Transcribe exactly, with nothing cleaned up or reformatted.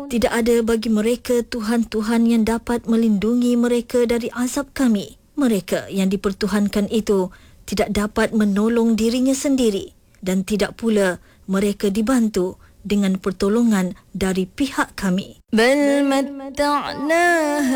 Tidak ada bagi mereka Tuhan-Tuhan yang dapat melindungi mereka dari azab kami. Mereka yang dipertuhankan itu tidak dapat menolong dirinya sendiri dan tidak pula mereka dibantu dengan pertolongan dari pihak kami. Bal matta'na